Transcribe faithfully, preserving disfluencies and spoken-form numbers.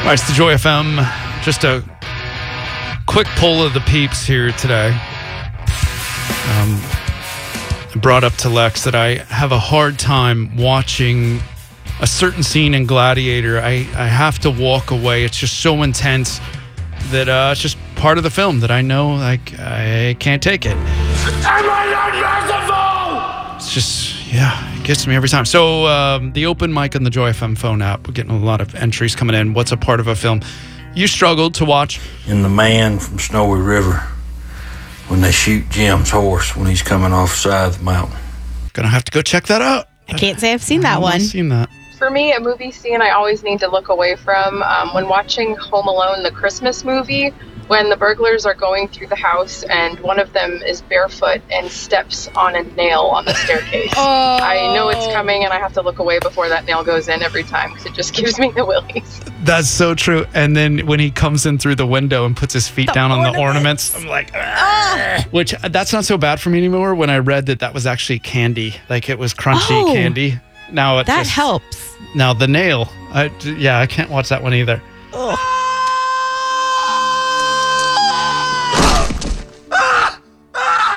All right, it's the Joy F M. Just a quick poll of the peeps here today. Um, I brought up to Lex that I have a hard time watching a certain scene in Gladiator. I, I have to walk away. It's just so intense that uh, it's just part of the film that I know like I can't take it. Am I not merciful? It's just, yeah, it gets me every time. So um, the open mic on the Joy F M phone app, we're getting a lot of entries coming in. What's a part of a film you struggled to watch? In The Man from Snowy River, when they shoot Jim's horse when he's coming off the side of the mountain. Gonna have to go check that out. I can't say I've seen that I've one. not seen that. For me, a movie scene I always need to look away from um, when watching Home Alone, the Christmas movie, when the burglars are going through the house and one of them is barefoot and steps on a nail on the staircase. Oh. I know it's coming and I have to look away before that nail goes in every time because it just gives me the willies. That's so true. And then when he comes in through the window and puts his feet The down on the ornaments. ornaments, I'm like, ah. Which uh, that's not so bad for me anymore. When I read that that was actually candy, like it was crunchy Oh. candy. Now it's That just, helps. Now the nail, I, yeah, I can't watch that one either. Ugh.